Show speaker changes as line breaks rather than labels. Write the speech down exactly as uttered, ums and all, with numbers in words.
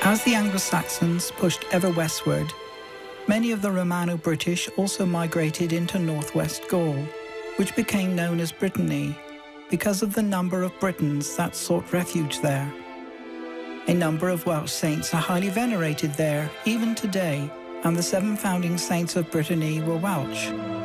As the Anglo-Saxons pushed ever westward, many of the Romano-British also migrated into northwest Gaul, which became known as Brittany because of the number of Britons that sought refuge there. A number of Welsh saints are highly venerated there even today, and the seven founding saints of Brittany were Welsh.